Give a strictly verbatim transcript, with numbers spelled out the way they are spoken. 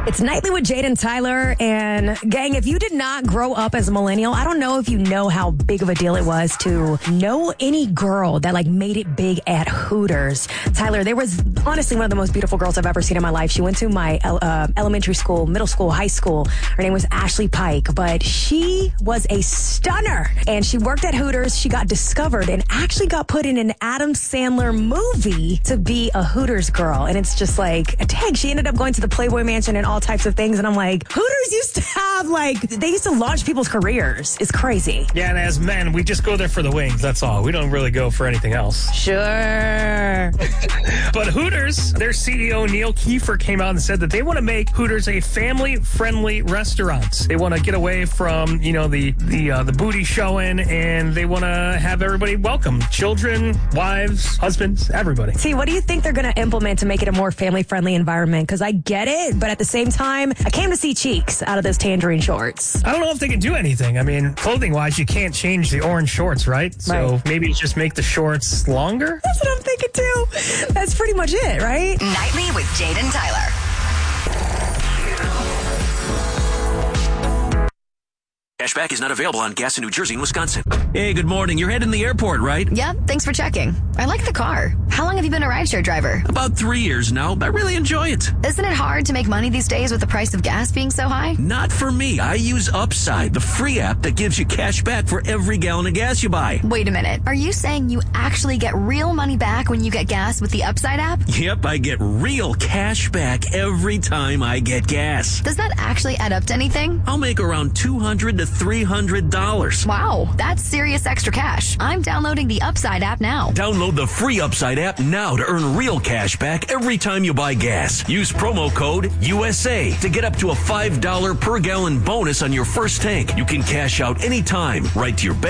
It's Nightly with Jade and Tyler. And gang, if you did not grow up as a millennial, I don't know if you know how big of a deal it was to know any girl that like made it big at Hooters. Tyler, there was honestly one of the most beautiful girls I've ever seen in my life. She went to my uh, elementary school, middle school, high school. Her name was Ashley Pike, but she was a stunner. And she worked at Hooters. She got discovered and actually got put in an Adam Sandler movie to be a Hooters girl. And it's just like, dang, she ended up going to the Playboy Mansion and all types of things. And I'm like, Hooters used to have like, they used to launch people's careers. It's crazy. Yeah, and as men, we just go there for the wings. That's all. We don't really go for anything else. Sure. But Hooters, their C E O, Neil Kiefer, came out and said that they want to make Hooters a family-friendly restaurant. They want to get away from, you know, the the uh, the booty showing, and they want to have everybody welcome. Children, wives, husbands, everybody. See, what do you think they're going to implement to make it a more family-friendly environment? Because I get it, but at the same time, I came to see cheeks out of those tangerine shorts. I don't know if they can do anything. I mean, clothing-wise, you can't change the orange shorts, right? So Right. maybe just make the shorts longer? That's what I'm thinking, too. That's pretty much it, right? Nightly with Jade and Tyler. Cashback is not available on gas in New Jersey and Wisconsin. Hey, good morning. You're heading to the airport, right? Yep, thanks for checking. I like the car. How long have you been a rideshare driver? About three years now. I really enjoy it. Isn't it hard to make money these days with the price of gas being so high? Not for me. I use Upside, the free app that gives you cash back for every gallon of gas you buy. Wait a minute. Are you saying you actually get real money back when you get gas with the Upside app? Yep, I get real cash back every time I get gas. Does that actually add up to anything? I'll make around two hundred to three hundred dollars. Wow, that's serious extra cash. I'm downloading the Upside app now. Download the free Upside app now to earn real cash back every time you buy gas. Use promo code U S A to get up to a five dollars per gallon bonus on your first tank. You can cash out anytime right to your bank.